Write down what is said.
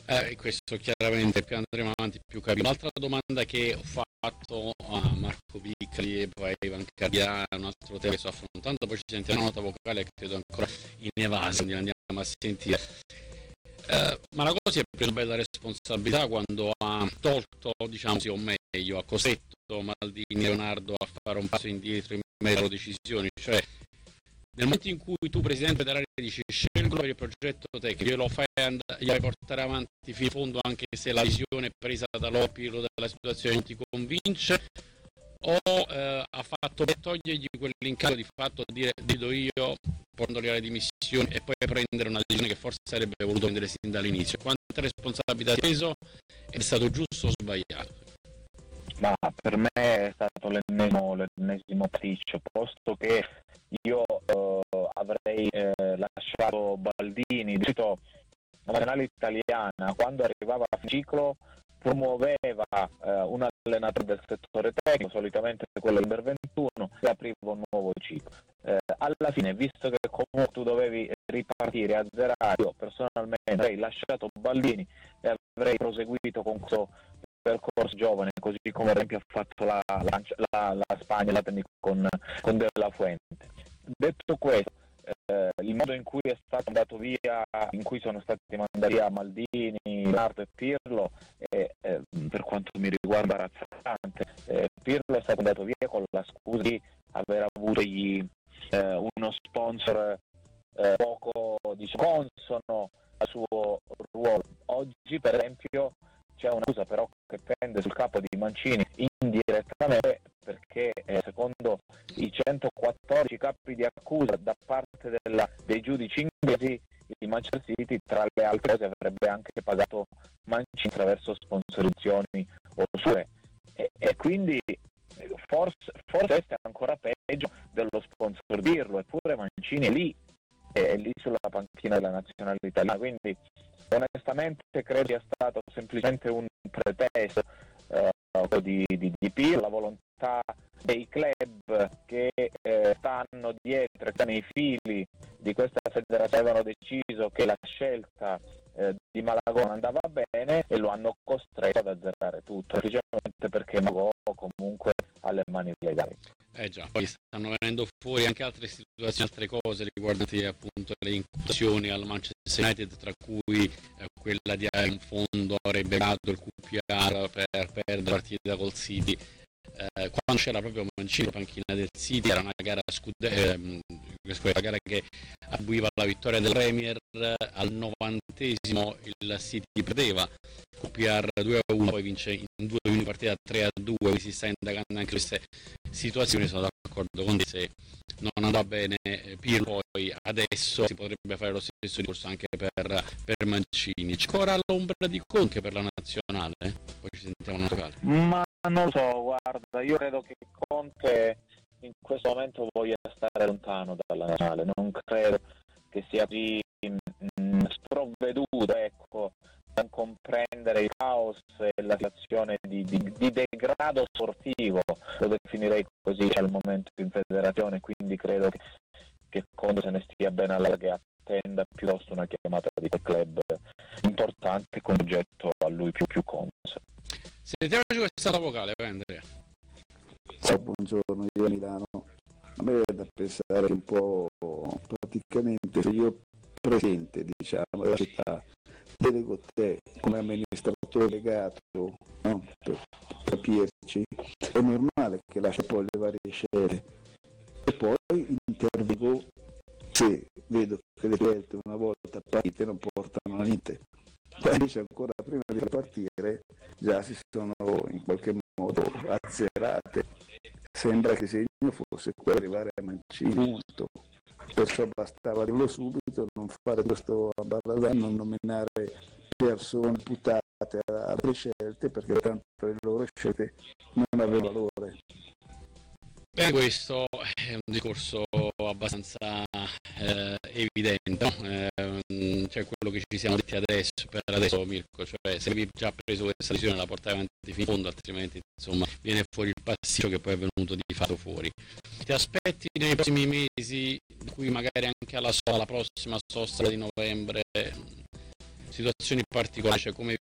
Questo chiaramente più andremo avanti più capito. L'altra domanda che ho fatto a Marco Piccoli e poi a Ivan Cardia, un altro tema che sto affrontando, poi ci sentiamo una nota vocale che credo ancora inevasa, quindi andiamo a sentire. Malagò si è preso una bella responsabilità quando ha tolto, diciamo sì, o meglio, ha costretto Maldini e Leonardo a fare un passo indietro in merito alle decisioni, cioè nel momento in cui tu, presidente federale, dici scelgo per il progetto tecnico, io lo fai glielo puoi avanti fino in fondo anche se la visione presa da Lopilo della situazione non ti convince, o ha fatto per togliergli quell'incarico di fatto di dire dico io, portandoli alle dimissioni e poi prendere una decisione che forse sarebbe voluto prendere sin dall'inizio. Quanta responsabilità ha preso ed è stato giusto o sbagliato? Ma per me è stato l'ennesimo pasticcio, posto che io avrei lasciato Baldini. Di solito la nazionale italiana, quando arrivava a ciclo, promuoveva un allenatore del settore tecnico, solitamente quello under 21, e apriva un nuovo ciclo. Alla fine, visto che comunque tu dovevi ripartire a zerare, io personalmente avrei lasciato Baldini e avrei proseguito con questo percorso giovane, così come ad esempio ha fatto la Spagna, la tecnica con De La Fuente. Detto questo, il modo in cui è stato andato via, in cui sono stati mandati via Maldini, Leonardo e Pirlo, per quanto mi riguarda razzante. Pirlo è stato andato via con la scusa di aver avuto uno sponsor poco consono al suo ruolo. Oggi per esempio c'è una scusa però che pende sul capo di Mancini indirettamente, perché secondo i 114 capi di accusa da parte dei giudici inglesi, il Manchester City tra le altre cose avrebbe anche pagato Mancini attraverso sponsorizzazioni o sue, e quindi forse questo è ancora peggio dello sponsor dirlo, eppure Mancini è lì sulla panchina della nazionale italiana, quindi onestamente credo sia stato semplicemente un pretesto di Pirlo, la volontà dei club che stanno dietro, stanno nei fili di questa federazione, avevano deciso che la scelta di Malagò andava bene e lo hanno costretto ad azzerare tutto, semplicemente perché Malagò comunque ha le mani legali. Già, poi stanno venendo fuori anche altre situazioni, altre cose riguardanti appunto le incursioni al Manchester United, tra cui quella di un fondo avrebbe dato il QPR per perdere la partita col City. Quando c'era proprio Mancini, la panchina del City, era una gara la gara che attribuiva la vittoria del Premier, al 90esimo il City perdeva, QPR 2-1, poi vince in 2 minuti partita 3-2, quindi si sta indagando anche queste situazioni. Sono d'accordo con te, se non andrà bene Pirlo, poi adesso si potrebbe fare lo stesso discorso anche per Mancini. C'è ancora l'ombra di Conte per la nazionale? Poi ci sentiamo una locale. Ma non lo so, guarda, io credo che Conte in questo momento voglia stare lontano dalla nazionale, non credo che sia così sprovveduto, ecco, a comprendere il caos e la situazione di degrado sportivo, lo definirei così al momento in federazione, quindi credo che Conte se ne stia ben alla larga e attenda piuttosto una chiamata di quel club importante con progetto a lui più conso. Sentiamoci questa vocale, Andrea. Ciao, buongiorno, io a Milano. A me è da pensare un po', praticamente, se io presidente, diciamo, della città, delego te come amministratore delegato, no? Per capirci, è normale che lascia poi le varie scelte e poi intervengo se vedo che le scelte una volta partite non portano a niente. Invece ancora prima di partire già si sono in qualche modo azzerate. Sembra che il segno fosse quello di arrivare a Mancini, punto. Perciò bastava dirlo subito, non fare questo abarradano, non nominare persone putate alle scelte, perché tanto le loro scelte non avevano valore. Beh, questo è un discorso abbastanza evidente, no? Cioè quello che ci siamo detti per adesso Mirko, cioè se avevi già preso questa decisione la portavi avanti fino in fondo, altrimenti insomma viene fuori il pasticcio che poi è venuto di fatto fuori. Ti aspetti nei prossimi mesi, in cui magari anche alla prossima sosta di novembre, situazioni particolari, cioè come